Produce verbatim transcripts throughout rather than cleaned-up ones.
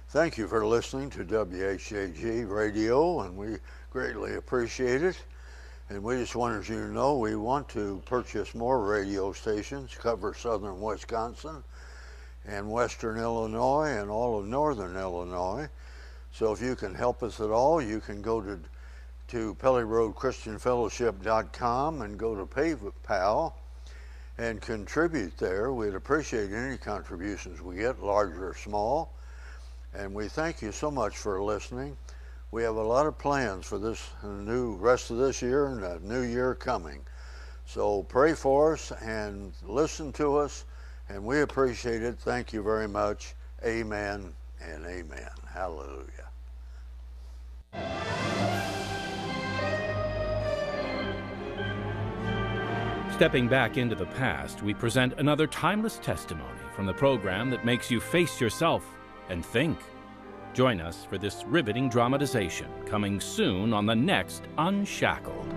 Thank you for listening to W H A G Radio, and we greatly appreciate it. And we just wanted you to know we want to purchase more radio stations, cover southern Wisconsin and western Illinois and all of northern Illinois. So if you can help us at all, you can go to to Pelly Road Christian Fellowship dot com and go to PayPal and contribute there. We'd appreciate any contributions we get, large or small. And we thank you so much for listening. We have a lot of plans for this new rest of this year and a new year coming. So pray for us and listen to us, and we appreciate it. Thank you very much. Amen and amen. Hallelujah. Stepping back into the past, we present another timeless testimony from the program that makes you face yourself and think. Join us for this riveting dramatization, coming soon on the next Unshackled.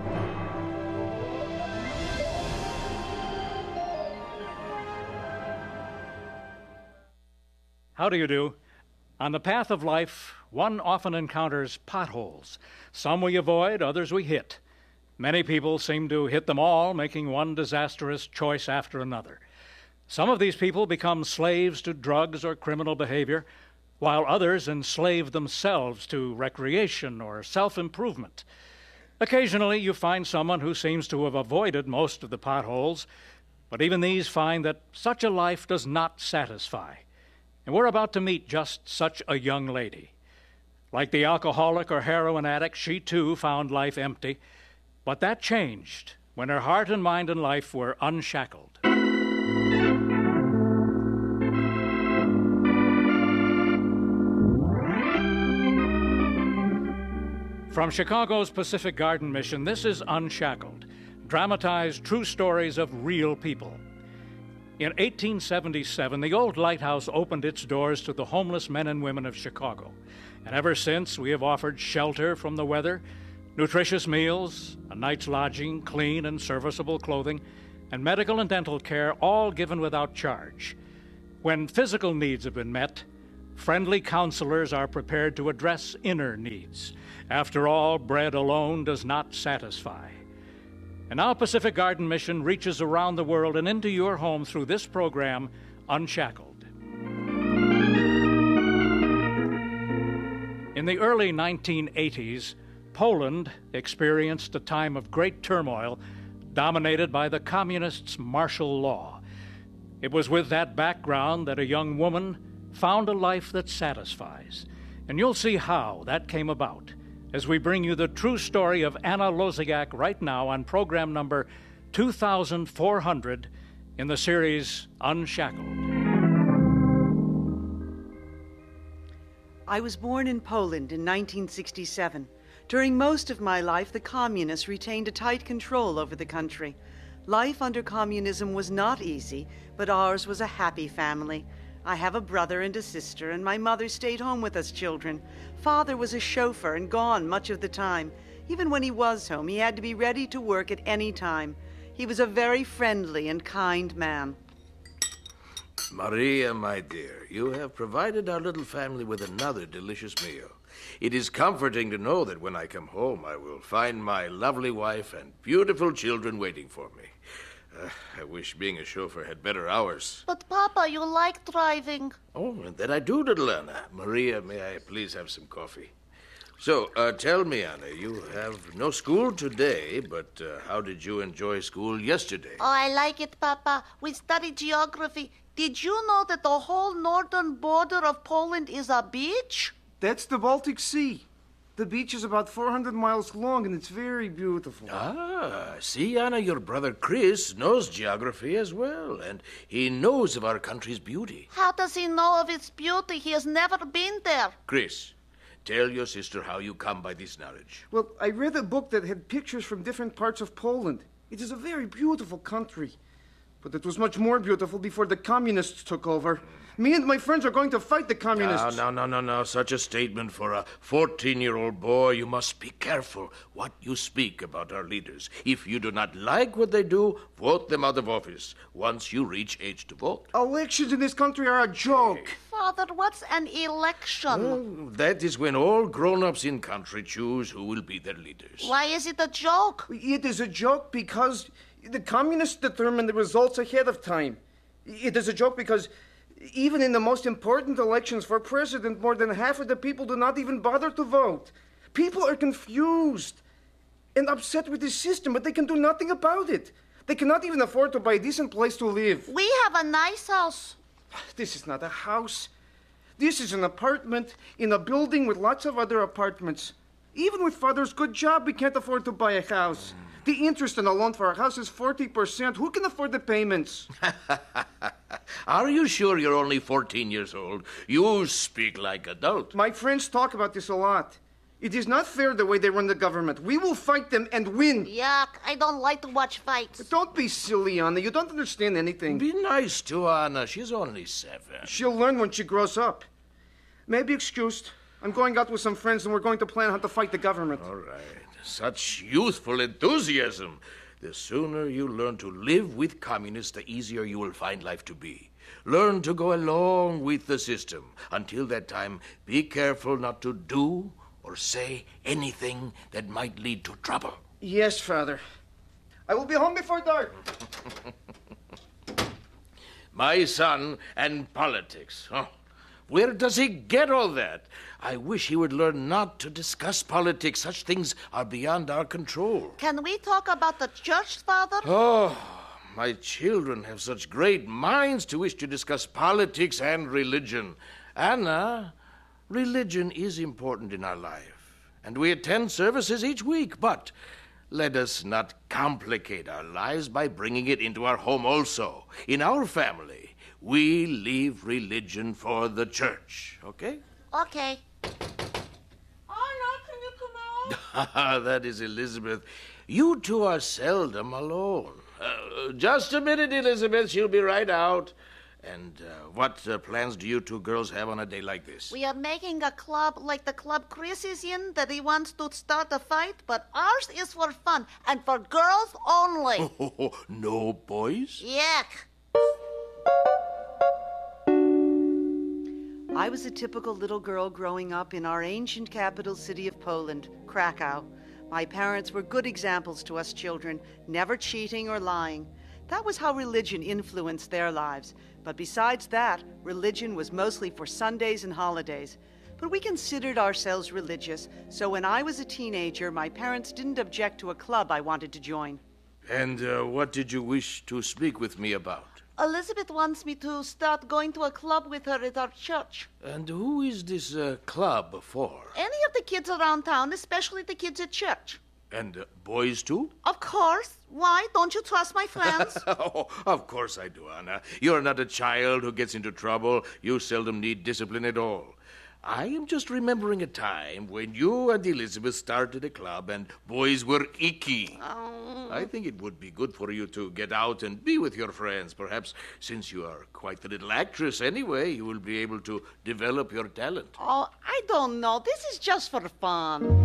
How do you do? On the path of life, one often encounters potholes. Some we avoid, others we hit. Many people seem to hit them all, making one disastrous choice after another. Some of these people become slaves to drugs or criminal behavior, while others enslave themselves to recreation or self-improvement. Occasionally, you find someone who seems to have avoided most of the potholes, but even these find that such a life does not satisfy. And we're about to meet just such a young lady. Like the alcoholic or heroin addict, she too found life empty. But that changed when her heart and mind and life were unshackled. From Chicago's Pacific Garden Mission, this is Unshackled, dramatized true stories of real people. In eighteen seventy-seven, the old lighthouse opened its doors to the homeless men and women of Chicago. And ever since, we have offered shelter from the weather, nutritious meals, a night's lodging, clean and serviceable clothing, and medical and dental care, all given without charge. When physical needs have been met, friendly counselors are prepared to address inner needs. After all, bread alone does not satisfy. And now Pacific Garden Mission reaches around the world and into your home through this program, Unshackled. In the early nineteen eighties, Poland experienced a time of great turmoil dominated by the communists' martial law. It was with that background that a young woman found a life that satisfies. And you'll see how that came about as we bring you the true story of Anna Loziak right now on program number two thousand four hundred in the series Unshackled. I was born in Poland in nineteen sixty-seven. During most of my life, the communists retained a tight control over the country. Life under communism was not easy, but ours was a happy family. I have a brother and a sister, and my mother stayed home with us children. Father was a chauffeur and gone much of the time. Even when he was home, he had to be ready to work at any time. He was a very friendly and kind man. Maria, my dear, you have provided our little family with another delicious meal. It is comforting to know that when I come home, I will find my lovely wife and beautiful children waiting for me. Uh, I wish being a chauffeur had better hours. But, Papa, you like driving. Oh, and that I do, little Anna. Maria, may I please have some coffee? So, uh, tell me, Anna, you have no school today, but uh, how did you enjoy school yesterday? Oh, I like it, Papa. We studied geography. Did you know that the whole northern border of Poland is a beach? That's the Baltic Sea. The beach is about four hundred miles long, and it's very beautiful. Ah, see, Anna, your brother Chris knows geography as well, and he knows of our country's beauty. How does he know of its beauty? He has never been there. Chris, tell your sister how you come by this knowledge. Well, I read a book that had pictures from different parts of Poland. It is a very beautiful country. But it was much more beautiful before the communists took over. Me and my friends are going to fight the communists. No, no, no, no, no. Such a statement for a fourteen-year-old boy. You must be careful what you speak about our leaders. If you do not like what they do, vote them out of office once you reach age to vote. Elections in this country are a joke. Father, what's an election? Well, that is when all grown-ups in country choose who will be their leaders. Why is it a joke? It is a joke because the communists determine the results ahead of time. It is a joke because even in the most important elections for president, more than half of the people do not even bother to vote. People are confused and upset with the system, but they can do nothing about it. They cannot even afford to buy a decent place to live. We have a nice house. This is not a house. This is an apartment in a building with lots of other apartments. Even with Father's good job, we can't afford to buy a house. The interest on a loan for a house is forty percent. Who can afford the payments? Are you sure you're only fourteen years old? You speak like adult. My friends talk about this a lot. It is not fair the way they run the government. We will fight them and win. Yuck, I don't like to watch fights. Don't be silly, Anna. You don't understand anything. Be nice to Anna. She's only seven. She'll learn when she grows up. Maybe excused. I'm going out with some friends and we're going to plan how to fight the government. All right. Such youthful enthusiasm. The sooner you learn to live with communists, the easier you will find life to be. Learn to go along with the system. Until that time, be careful not to do or say anything that might lead to trouble. Yes, Father. I will be home before dark. My son and politics. Huh? Where does he get all that? I wish he would learn not to discuss politics. Such things are beyond our control. Can we talk about the church, Father? Oh, my children have such great minds to wish to discuss politics and religion. Anna, religion is important in our life, and we attend services each week, but let us not complicate our lives by bringing it into our home also. In our family, we leave religion for the church, okay? Okay. Anna, can you come out? That is Elizabeth. You two are seldom alone. Uh, just a minute, Elizabeth. She'll be right out. And uh, what uh, plans do you two girls have on a day like this? We are making a club like the club Chris is in that he wants to start a fight, but ours is for fun and for girls only. Oh, no boys? Yuck. I was a typical little girl growing up in our ancient capital city of Poland, Krakow. My parents were good examples to us children, never cheating or lying. That was how religion influenced their lives. But besides that, religion was mostly for Sundays and holidays. But we considered ourselves religious, so when I was a teenager, my parents didn't object to a club I wanted to join. And uh, what did you wish to speak with me about? Elizabeth wants me to start going to a club with her at our church. And who is this uh, club for? Any of the kids around town, especially the kids at church. And uh, boys too? Of course. Why? Don't you trust my friends? Oh, of course I do, Anna. You're not a child who gets into trouble. You seldom need discipline at all. I am just remembering a time when you and Elizabeth started a club and boys were icky. Oh. I think it would be good for you to get out and be with your friends. Perhaps since you are quite the little actress anyway, you will be able to develop your talent. Oh, I don't know. This is just for fun.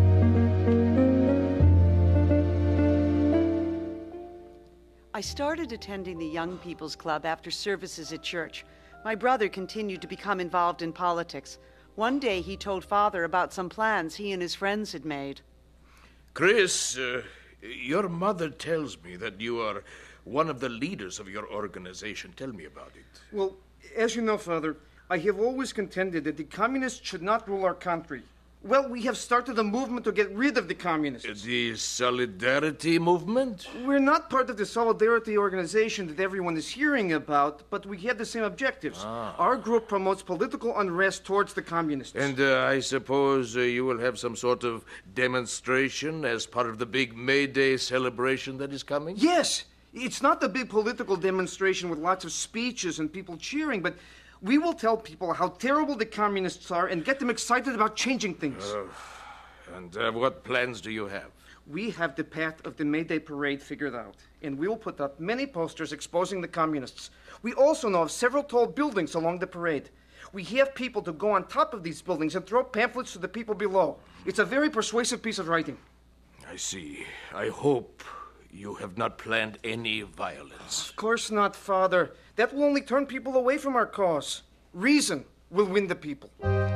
I started attending the Young People's Club after services at church. My brother continued to become involved in politics. One day he told Father about some plans he and his friends had made. Chris, uh, your mother tells me that you are one of the leaders of your organization. Tell me about it. Well, as you know, Father, I have always contended that the communists should not rule our country. Well, we have started a movement to get rid of the communists. The Solidarity Movement? We're not part of the Solidarity organization that everyone is hearing about, but we have the same objectives. Ah. Our group promotes political unrest towards the communists. And uh, I suppose uh, you will have some sort of demonstration as part of the big May Day celebration that is coming? Yes! It's not the big political demonstration with lots of speeches and people cheering, but we will tell people how terrible the communists are and get them excited about changing things. Uh, and uh, what plans do you have? We have the path of the May Day parade figured out, and we will put up many posters exposing the communists. We also know of several tall buildings along the parade. We have people to go on top of these buildings and throw pamphlets to the people below. It's a very persuasive piece of writing. I see. I hope you have not planned any violence. Of course not, Father. That will only turn people away from our cause. Reason. will win the people.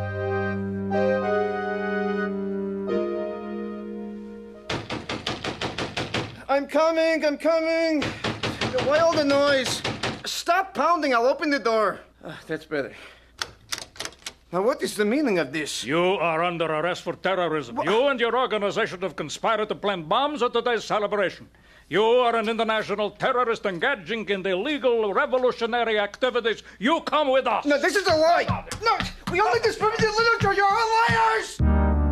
I'm coming, I'm coming. Why all the noise? Stop pounding, I'll open the door. Ah, that's better. Now, what is the meaning of this? You are under arrest for terrorism. What? You and your organization have conspired to plant bombs at today's celebration. You are an international terrorist engaging in illegal revolutionary activities. You come with us. No, this is a lie. No, we only distributed literature. You're all liars.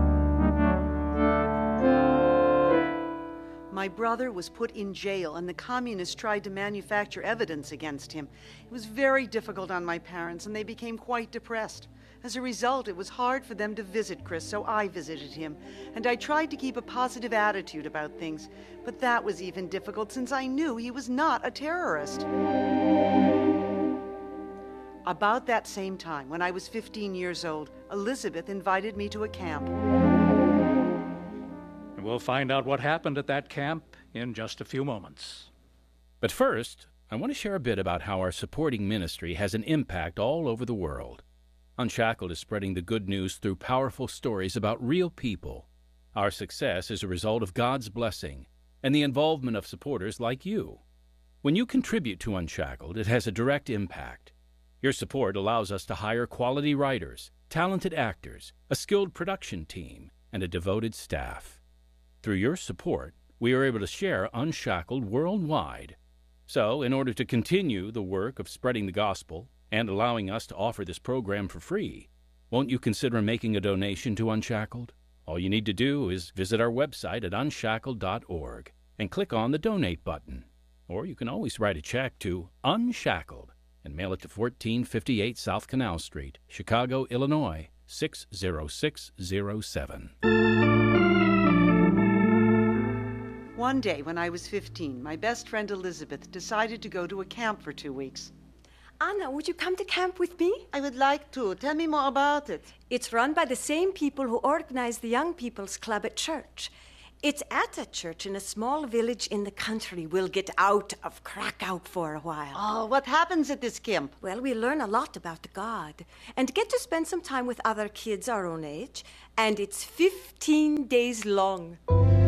My brother was put in jail, and the communists tried to manufacture evidence against him. It was very difficult on my parents, and they became quite depressed. As a result, it was hard for them to visit Chris, so I visited him, and I tried to keep a positive attitude about things, but that was even difficult since I knew he was not a terrorist. About that same time, when I was fifteen years old, Elizabeth invited me to a camp. We'll find out what happened at that camp in just a few moments. But first, I want to share a bit about how our supporting ministry has an impact all over the world. Unshackled is spreading the good news through powerful stories about real people. Our success is a result of God's blessing and the involvement of supporters like you. When you contribute to Unshackled, it has a direct impact. Your support allows us to hire quality writers, talented actors, a skilled production team, and a devoted staff. Through your support, we are able to share Unshackled worldwide. So, in order to continue the work of spreading the gospel and allowing us to offer this program for free, won't you consider making a donation to Unshackled? All you need to do is visit our website at unshackled dot org and click on the Donate button. Or you can always write a check to Unshackled and mail it to fourteen fifty-eight South Canal Street, Chicago, Illinois, six zero six zero seven. One day when I was fifteen, my best friend Elizabeth decided to go to a camp for two weeks. Anna, would you come to camp with me? I would like to. Tell me more about it. It's run by the same people who organize the Young People's Club at church. It's at a church in a small village in the country. We'll get out of Krakow for a while. Oh, what happens at this camp? Well, we learn a lot about God and get to spend some time with other kids our own age. And it's fifteen days long.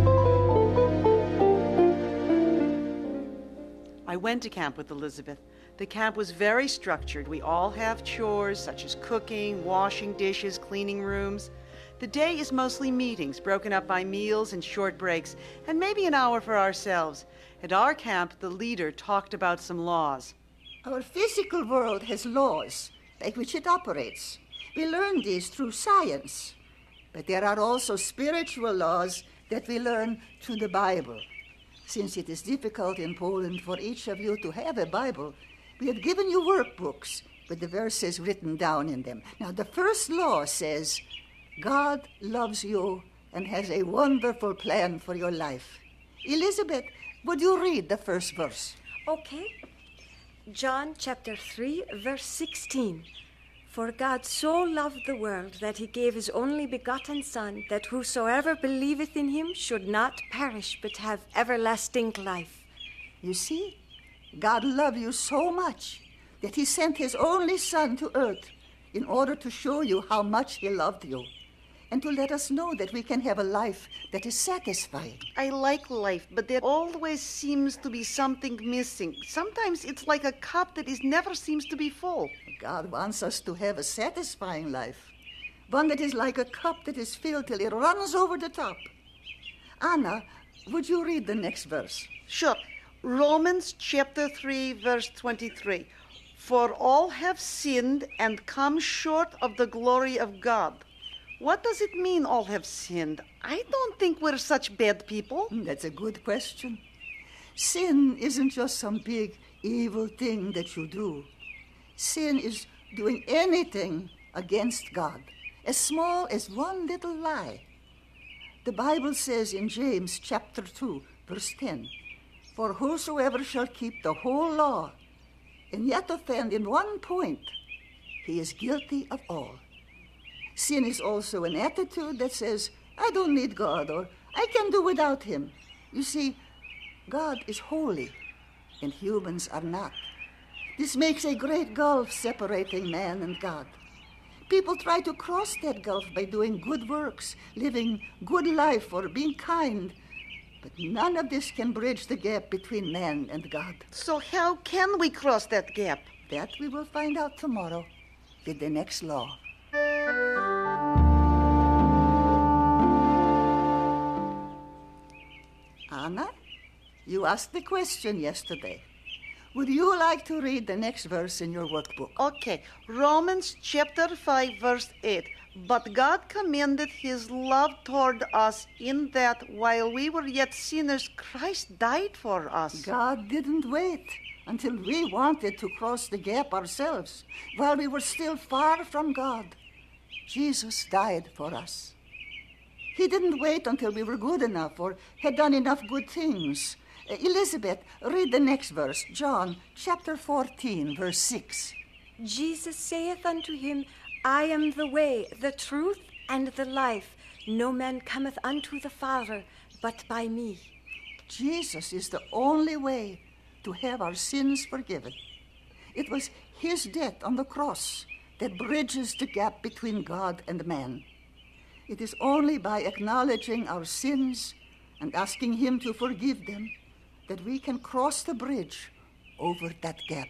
I went to camp with Elizabeth. The camp was very structured. We all have chores such as cooking, washing dishes, cleaning rooms. The day is mostly meetings, broken up by meals and short breaks, and maybe an hour for ourselves. At our camp, the leader talked about some laws. Our physical world has laws by which it operates. We learn these through science. But there are also spiritual laws that we learn through the Bible. Since it is difficult in Poland for each of you to have a Bible, we have given you workbooks with the verses written down in them. Now, the first law says, God loves you and has a wonderful plan for your life. Elizabeth, would you read the first verse? Okay. John chapter three, verse sixteen. For God so loved the world that he gave his only begotten Son, that whosoever believeth in him should not perish, but have everlasting life. You see, God loved you so much that he sent his only Son to earth in order to show you how much he loved you and to let us know that we can have a life that is satisfying. I like life, but there always seems to be something missing. Sometimes it's like a cup that is never seems to be full. God wants us to have a satisfying life, one that is like a cup that is filled till it runs over the top. Anna, would you read the next verse? Sure. Romans chapter three, verse twenty-three. For all have sinned and come short of the glory of God. What does it mean, all have sinned? I don't think we're such bad people. That's a good question. Sin isn't just some big evil thing that you do. Sin is doing anything against God, as small as one little lie. The Bible says in James chapter two, verse ten, For whosoever shall keep the whole law, and yet offend in one point, he is guilty of all. Sin is also an attitude that says, I don't need God, or I can do without him. You see, God is holy, and humans are not. This makes a great gulf separating man and God. People try to cross that gulf by doing good works, living good life, or being kind. But none of this can bridge the gap between man and God. So how can we cross that gap? That we will find out tomorrow with the next law. Anna, you asked the question yesterday. Would you like to read the next verse in your workbook? Okay, Romans chapter five, verse eight. But God commended his love toward us in that while we were yet sinners, Christ died for us. God didn't wait until we wanted to cross the gap ourselves, while we were still far from God. Jesus died for us. He didn't wait until we were good enough or had done enough good things. Uh, Elizabeth, read the next verse, John chapter fourteen, verse six. Jesus saith unto him, I am the way, the truth, and the life. No man cometh unto the Father but by me. Jesus is the only way to have our sins forgiven. It was his death on the cross that bridges the gap between God and man. It is only by acknowledging our sins and asking him to forgive them that we can cross the bridge over that gap.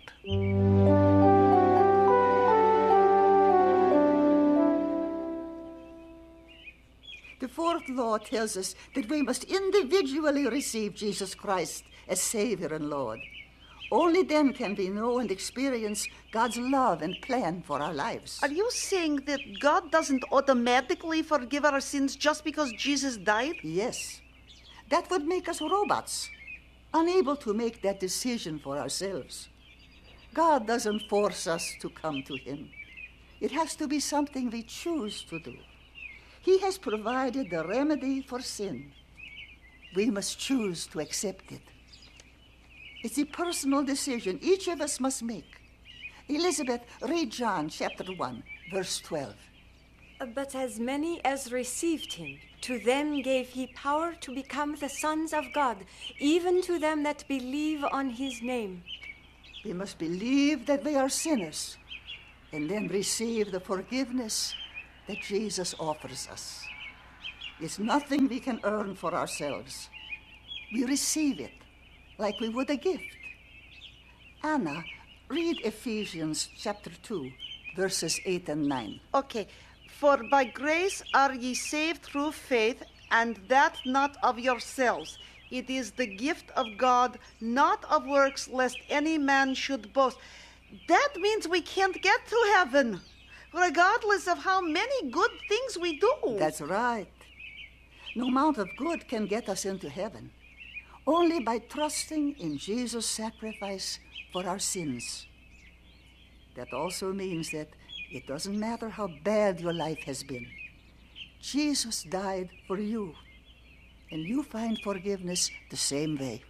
The fourth law tells us that we must individually receive Jesus Christ as Savior and Lord. Only then can we know and experience God's love and plan for our lives. Are you saying that God doesn't automatically forgive our sins just because Jesus died? Yes. That would make us robots, unable to make that decision for ourselves. God doesn't force us to come to him. It has to be something we choose to do. He has provided the remedy for sin. We must choose to accept it. It's a personal decision each of us must make. Elizabeth, read John chapter one, verse twelve. But as many as received him, to them gave he power to become the sons of God, even to them that believe on his name. We must believe that we are sinners and then receive the forgiveness that Jesus offers us. It's nothing we can earn for ourselves. We receive it like we would a gift. Anna, read Ephesians chapter two, verses eight and nine. Okay. For by grace are ye saved through faith, and that not of yourselves. It is the gift of God, not of works, lest any man should boast. That means we can't get to heaven, regardless of how many good things we do. That's right. No amount of good can get us into heaven. Only by trusting in Jesus' sacrifice for our sins. That also means that it doesn't matter how bad your life has been. Jesus died for you, and you find forgiveness the same way.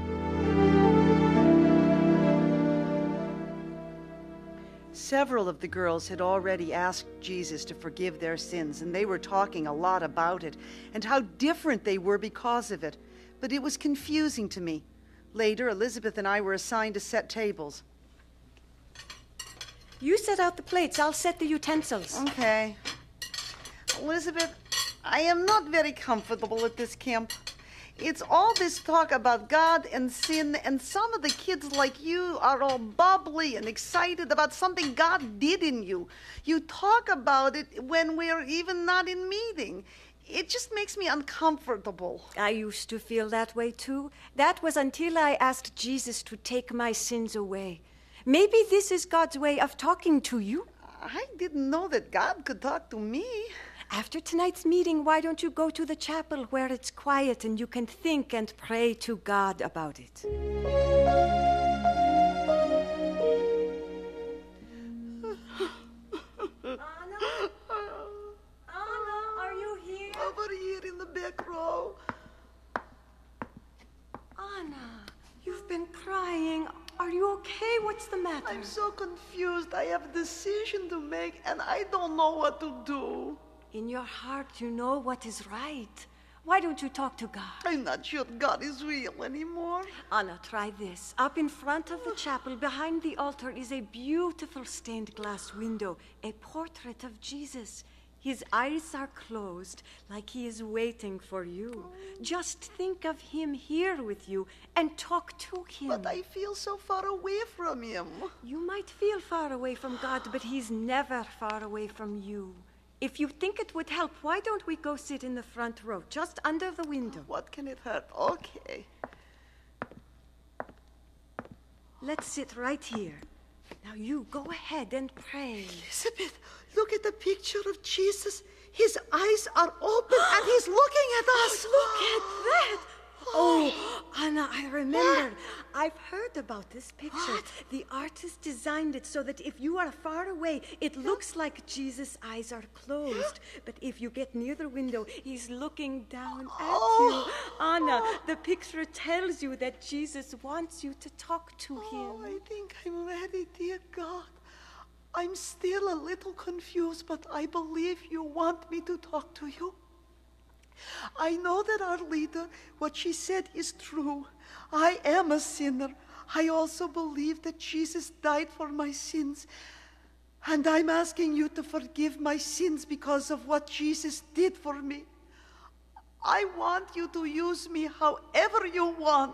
Several of the girls had already asked Jesus to forgive their sins, and they were talking a lot about it and how different they were because of it. But it was confusing to me. Later, Elizabeth and I were assigned to set tables. You set out the plates, I'll set the utensils. Okay. Elizabeth, I am not very comfortable at this camp. It's all this talk about God and sin, and some of the kids like you are all bubbly and excited about something God did in you. You talk about it when we're even not in meeting. It just makes me uncomfortable. I used to feel that way too. That was until I asked Jesus to take my sins away. Maybe this is God's way of talking to you. I didn't know that God could talk to me. After tonight's meeting, why don't you go to the chapel where it's quiet and you can think and pray to God about it? Anna? Anna, are you here? Over here in the back row. Anna, you've been crying. Are you okay? What's the matter? I'm so confused. I have a decision to make, and I don't know what to do. In your heart, you know what is right. Why don't you talk to God? I'm not sure God is real anymore. Anna, try this. Up in front of the chapel, behind the altar, is a beautiful stained glass window, a portrait of Jesus. His eyes are closed, like he is waiting for you. Just think of him here with you and talk to him. But I feel so far away from him. You might feel far away from God, but he's never far away from you. If you think it would help, why don't we go sit in the front row, just under the window? What can it hurt? Okay. Let's sit right here. Now you go ahead and pray. Elizabeth, look at the picture of Jesus. His eyes are open and he's looking at us. Look at that. Oh, Anna, I remember. I've heard about this picture. What? The artist designed it so that if you are far away, it looks like Jesus' eyes are closed. But if you get near the window, he's looking down at Oh. you. Anna, the picture tells you that Jesus wants you to talk to Oh, him. I think I'm ready, dear God. I'm still a little confused, but I believe you want me to talk to you. I know that our leader, what she said is true. I am a sinner. I also believe that Jesus died for my sins. And I'm asking you to forgive my sins because of what Jesus did for me. I want you to use me however you want.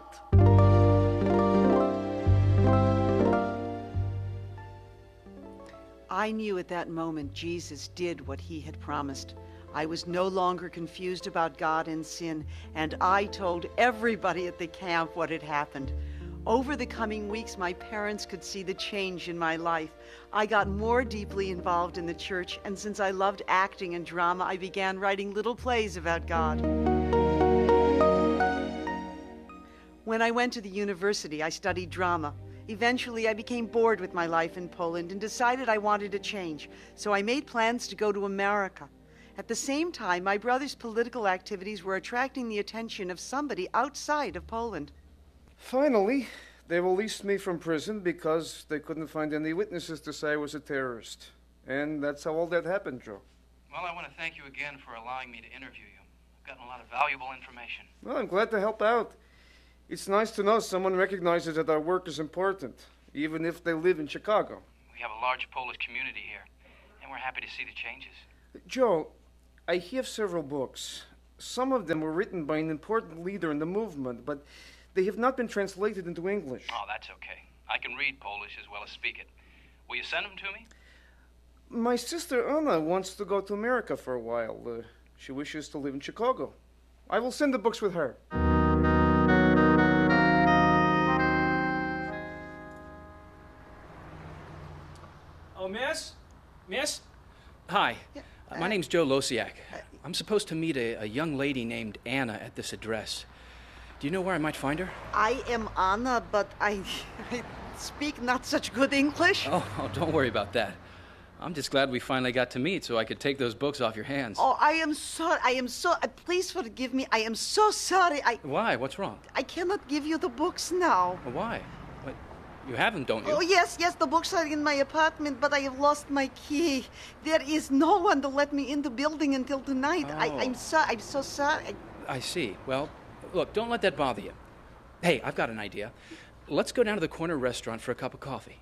I knew at that moment Jesus did what he had promised. I was no longer confused about God and sin, and I told everybody at the camp what had happened. Over the coming weeks, my parents could see the change in my life. I got more deeply involved in the church, and since I loved acting and drama, I began writing little plays about God. When I went to the university, I studied drama. Eventually, I became bored with my life in Poland and decided I wanted a change, so I made plans to go to America. At the same time, my brother's political activities were attracting the attention of somebody outside of Poland. Finally, they released me from prison because they couldn't find any witnesses to say I was a terrorist. And that's how all that happened, Joe. Well, I want to thank you again for allowing me to interview you. I've gotten a lot of valuable information. Well, I'm glad to help out. It's nice to know someone recognizes that our work is important, even if they live in Chicago. We have a large Polish community here, and we're happy to see the changes. Joe, I have several books. Some of them were written by an important leader in the movement, but they have not been translated into English. Oh, that's okay. I can read Polish as well as speak it. Will you send them to me? My sister Anna wants to go to America for a while. Uh, she wishes to live in Chicago. I will send the books with her. Oh, miss? Miss? Hi. Uh, my name's Joe Losiak. I'm supposed to meet a, a young lady named Anna at this address. Do you know where I might find her? I am Anna, but I, I speak not such good English. Oh, oh, don't worry about that. I'm just glad we finally got to meet so I could take those books off your hands. Oh, I am sorry. I am so... Uh, please forgive me. I am so sorry. I... Why? What's wrong? I cannot give you the books now. Well, why? What, you have them, don't you? Oh, yes, yes, the books are in my apartment, but I have lost my key. There is no one to let me in the building until tonight. Oh. I, I'm so... I'm so sorry. I... I see. Well, look, don't let that bother you. Hey, I've got an idea. Let's go down to the corner restaurant for a cup of coffee.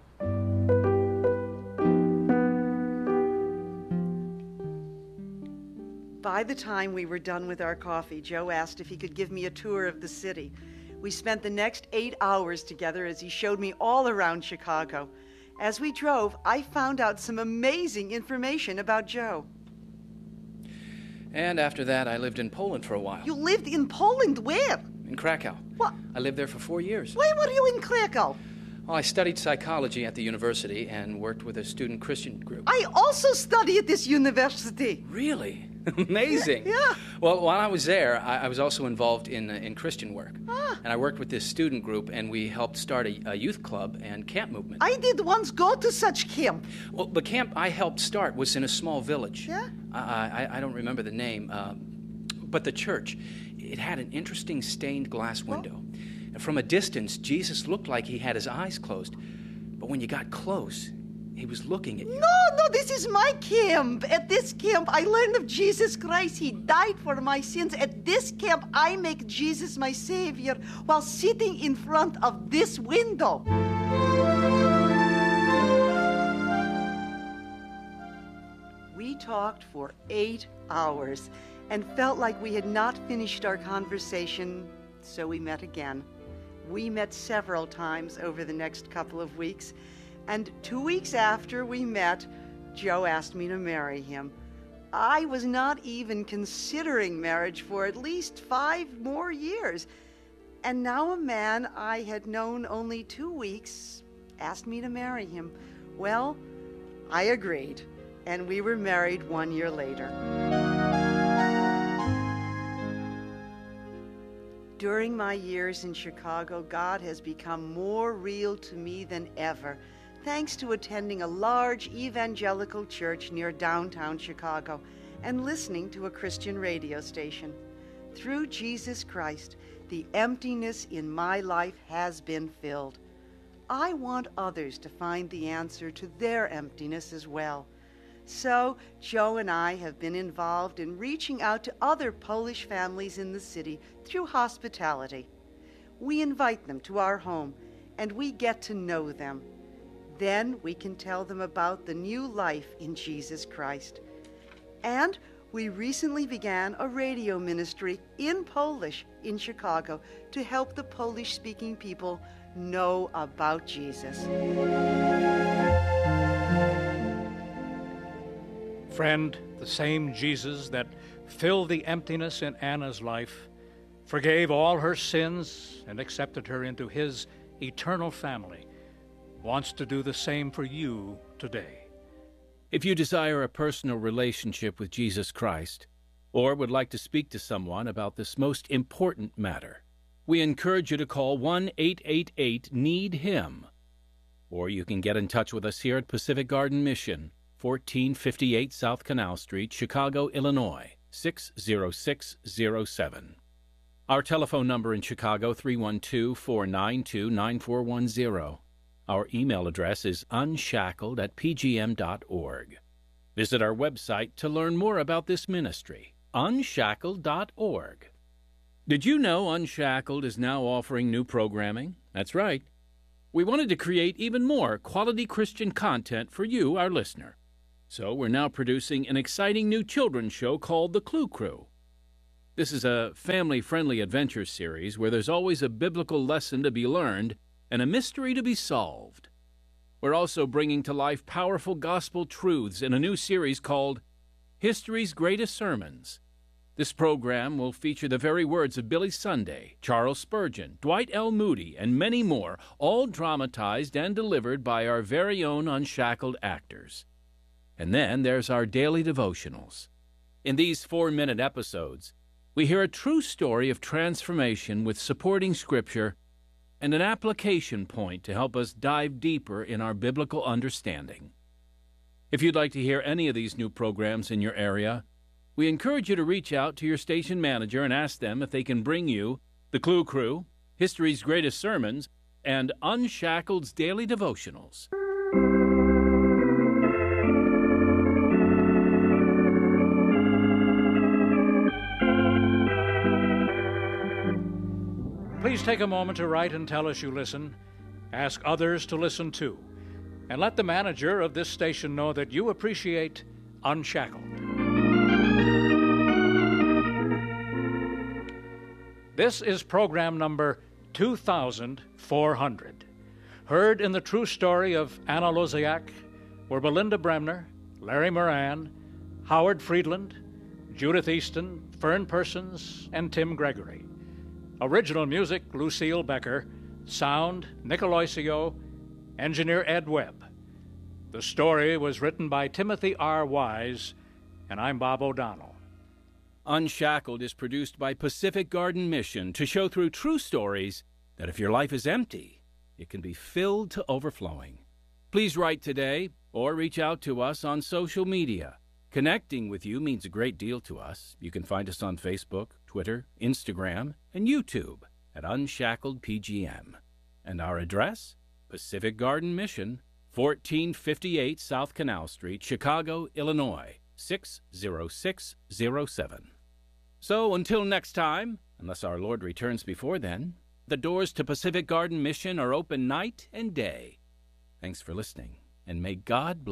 By the time we were done with our coffee, Joe asked if he could give me a tour of the city. We spent the next eight hours together as he showed me all around Chicago. As we drove, I found out some amazing information about Joe. And after that, I lived in Poland for a while. You lived in Poland? Where? In Krakow. What? I lived there for four years. Why were you in Krakow? Well, I studied psychology at the university and worked with a student Christian group. I also study at this university. Really? Amazing. Yeah. Well, while I was there, I, I was also involved in uh, in Christian work. Ah. And I worked with this student group, and we helped start a, a youth club and camp movement. I did once go to such camp. Well, the camp I helped start was in a small village. Yeah? I, I, I don't remember the name, um, but the church, it had an interesting stained glass window. And from a distance, Jesus looked like he had his eyes closed. But when you got close, He was looking at you. No, no, this is my camp. At this camp, I learned of Jesus Christ. He died for my sins. At this camp, I make Jesus my Savior while sitting in front of this window. We talked for eight hours and felt like we had not finished our conversation, so we met again. We met several times over the next couple of weeks, and two weeks after we met, Joe asked me to marry him. I was not even considering marriage for at least five more years, and now a man I had known only two weeks asked me to marry him. Well, I agreed, and we were married one year later. During my years in Chicago, God has become more real to me than ever, thanks to attending a large evangelical church near downtown Chicago and listening to a Christian radio station. Through Jesus Christ, the emptiness in my life has been filled. I want others to find the answer to their emptiness as well. So, Joe and I have been involved in reaching out to other Polish families in the city through hospitality. We invite them to our home, and we get to know them. Then we can tell them about the new life in Jesus Christ. And we recently began a radio ministry in Polish in Chicago to help the Polish-speaking people know about Jesus. Friend, the same Jesus that filled the emptiness in Anna's life, forgave all her sins, and accepted her into his eternal family, wants to do the same for you today. If you desire a personal relationship with Jesus Christ, or would like to speak to someone about this most important matter, we encourage you to call one eight eight eight need him. Or you can get in touch with us here at Pacific Garden Mission, fourteen fifty-eight South Canal Street, Chicago, Illinois, six zero six zero seven. Our telephone number in Chicago, three one two, four nine two, nine four one zero. Our email address is unshackled at p g m dot org. Visit our website to learn more about this ministry, unshackled dot org. Did you know Unshackled is now offering new programming? That's right. We wanted to create even more quality Christian content for you, our listener. So we're now producing an exciting new children's show called The Clue Crew. This is a family-friendly adventure series where there's always a biblical lesson to be learned and a mystery to be solved. We're also bringing to life powerful gospel truths in a new series called History's Greatest Sermons. This program will feature the very words of Billy Sunday, Charles Spurgeon, Dwight L. Moody, and many more, all dramatized and delivered by our very own Unshackled actors. And then there's our daily devotionals. In these four-minute episodes, we hear a true story of transformation with supporting scripture and an application point to help us dive deeper in our biblical understanding. If you'd like to hear any of these new programs in your area, we encourage you to reach out to your station manager and ask them if they can bring you The Clue Crew, History's Greatest Sermons, and Unshackled's Daily Devotionals. Please take a moment to write and tell us you listen. Ask others to listen too. And let the manager of this station know that you appreciate Unshackled. This is program number two thousand four hundred. Heard in the true story of Anna Loziak were Belinda Bremner, Larry Moran, Howard Friedland, Judith Easton, Fern Persons, and Tim Gregory. Original music, Lucille Becker. Sound, Nick Aloisio. Engineer, Ed Webb. The story was written by Timothy R. Wise, and I'm Bob O'Donnell. Unshackled is produced by Pacific Garden Mission to show through true stories that if your life is empty, it can be filled to overflowing. Please write today or reach out to us on social media. Connecting with you means a great deal to us. You can find us on Facebook, Twitter, Instagram, and YouTube at Unshackled P G M. And our address, Pacific Garden Mission, fourteen fifty-eight South Canal Street, Chicago, Illinois, six zero six zero seven. So until next time, unless our Lord returns before then, the doors to Pacific Garden Mission are open night and day. Thanks for listening, and may God bless.